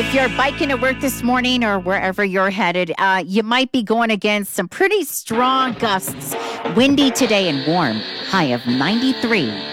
If you're biking to work this morning or wherever you're headed, you might be going against some pretty strong gusts. Windy today and warm, high of 93.